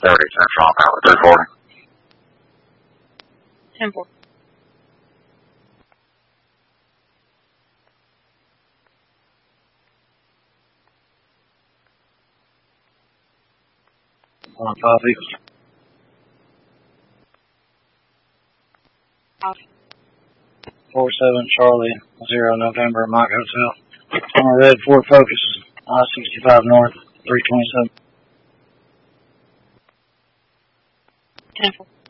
30 Central, power 340. 10-4. On 5 Eagles. 47 Charlie 0 November Mike Hotel. On red Ford Focus I-65 North 327. 10-4.